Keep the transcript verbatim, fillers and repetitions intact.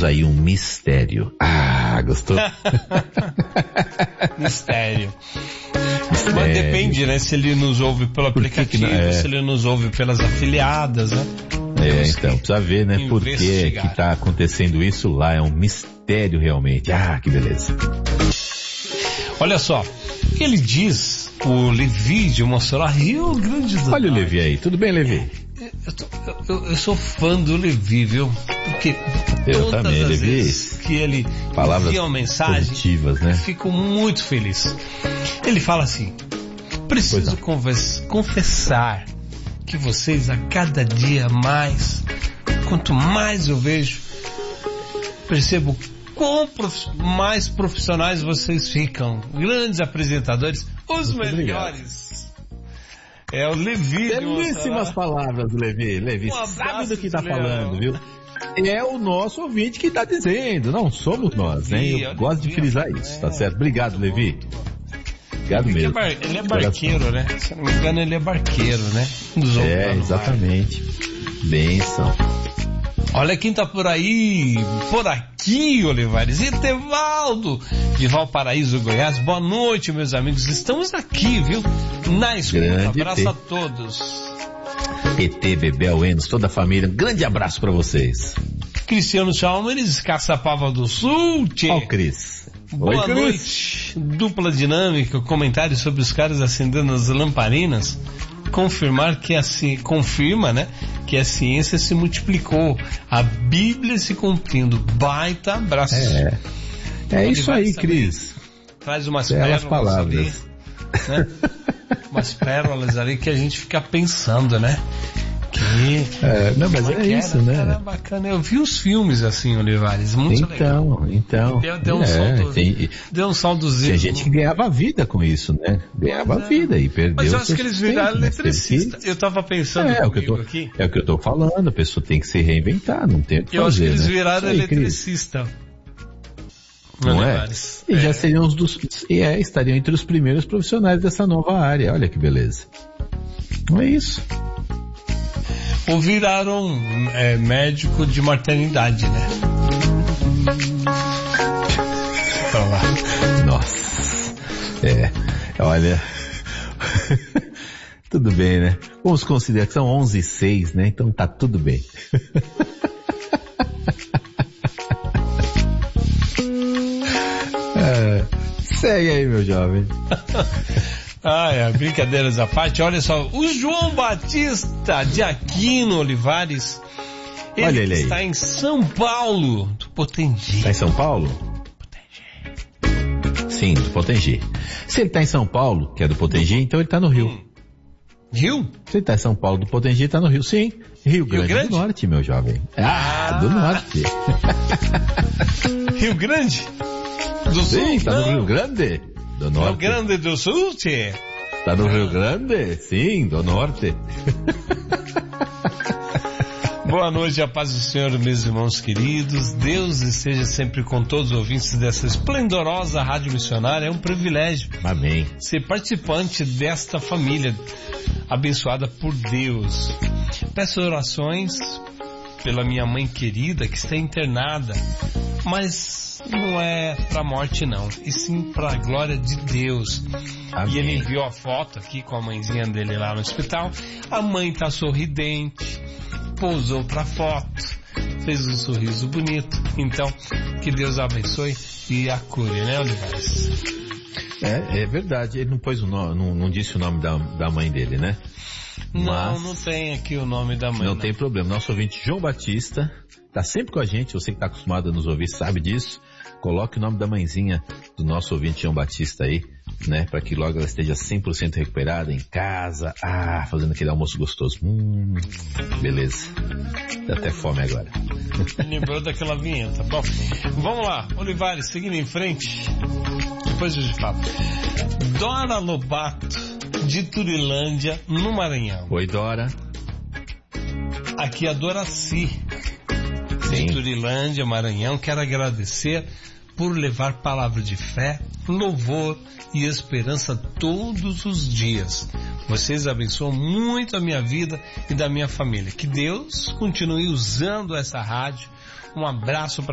temos aí um mistério. Ah, gostou? Mistério. Mistério. Mas depende, né? Se ele nos ouve pelo aplicativo, que que é? Se ele nos ouve pelas afiliadas, né? É, então, precisa ver, né? Por que que tá acontecendo isso lá, é um mistério realmente. Ah, que beleza. Olha só, o que ele diz, o Levi de Mossoró, Rio Grande do Norte. Olha o Levi aí, tudo bem, Levi? Eu, tô, eu, eu sou fã do Levi, viu? Porque eu todas também, as Levi. vezes que ele envia uma mensagem, positivas, né? eu fico muito feliz. Ele fala assim, preciso confess, confessar que vocês a cada dia mais, quanto mais eu vejo, percebo quão prof, mais profissionais vocês ficam. Grandes apresentadores, os muito melhores. Obrigado. É o Levi. Belíssimas palavras, Levi. Levi, um sabe do que tá Leão. falando, viu? É o nosso ouvinte que tá dizendo, não somos nós, né? Eu, eu gosto de frisar isso, tá certo? Obrigado, Levi. Obrigado mesmo. É bar, ele é barqueiro, né? Se não me engano, ele é barqueiro, né? Dos é, exatamente. Benção. Olha quem tá por aí, por aqui, Olivares, Etevaldo, de Valparaíso, Goiás. Boa noite, meus amigos. Estamos aqui, viu? Na escuta. Um abraço E T. a todos. E T, Bebel, Enos, toda a família. Um grande abraço pra vocês. Cristiano Chalmers, Caçapava do Sul. Ó o Cris. Boa Oi, noite. Dupla dinâmica, comentário sobre os caras acendendo as lamparinas. Confirmar que a ci... confirma, né, que a ciência se multiplicou, a Bíblia se cumprindo. Baita abraço. É, é isso aí, Cris. Traz umas Belas pérolas palavras. ali, né? Umas pérolas ali que a gente fica pensando, né? Que é, não, mas é isso, era, né? Era bacana. Eu vi os filmes assim, Olivares, muito então, legal. Então, deu, deu um é, saldo, tem, deu um saudosismo. Tem gente que ganhava vida com isso, né? Ganhava é. vida e perdeu. Mas eu acho que eles viraram eletricista. Que... Eu tava pensando é, é o que eu tô, aqui. É o que eu tô falando, a pessoa tem que se reinventar, não tem o que eu fazer. Eu acho que eles né? viraram aí, eletricista. Não, não é? E é. já seriam os dos, e é, estariam entre os primeiros profissionais dessa nova área. Olha que beleza. Não é isso. Ou viraram é, médico de maternidade, né? Pra lá. Nossa. É, olha. Tudo bem, né? Vamos considerar que são onze e seis, né? Então tá tudo bem. é, segue aí, meu jovem. Ah, é, brincadeiras à parte, olha só, o João Batista de Aquino Olivares, ele, olha ele está aí. em São Paulo, do Potengi. Está em São Paulo? Potengi. Sim, do Potengi. Se ele está em São Paulo, que é do Potengi, então ele está no Rio. Hum. Rio? Se ele está em São Paulo, do Potengi, está no Rio. Sim, Rio Grande, Rio Grande do Norte, meu jovem. Ah, ah. do Norte. Rio Grande? Do Sul? Sim, está no Rio Grande. Do Norte. Rio Grande do Sul, tchê? Tá no Rio Grande? Sim, do Norte. Boa noite, a paz do Senhor, meus irmãos queridos. Deus esteja sempre com todos os ouvintes dessa esplendorosa rádio missionária. É um privilégio. Amém. Ser participante desta família abençoada por Deus. Peço orações pela minha mãe querida que está internada, mas não é pra morte não, e sim pra glória de Deus. Amém. E ele enviou a foto aqui com a mãezinha dele lá no hospital. A mãe tá sorridente, pousou pra foto, fez um sorriso bonito. Então, que Deus abençoe e a cure, né, Olivares? É, é verdade, ele não pôs o nome, não, não disse o nome da, da mãe dele, né? Não, Mas não tem aqui o nome da mãe. Não, não tem problema. Nosso ouvinte João Batista tá sempre com a gente. Você que tá acostumado a nos ouvir sabe disso. Coloque o nome da mãezinha do nosso ouvinte João Batista aí, né? Para que logo ela esteja cem por cento recuperada em casa. Ah, fazendo aquele almoço gostoso. Hum, beleza. Dá até fome agora. Lembrou daquela vinheta. Bom, vamos lá. Olivares, seguindo em frente. Depois eu te falo. Dora Lobato, de Turilândia, no Maranhão. Oi, Dora. Aqui a Doraci, de Turilândia, Maranhão. Quero agradecer por levar palavra de fé, louvor e esperança todos os dias. Vocês abençoam muito a minha vida e da minha família. Que Deus continue usando essa rádio. Um abraço para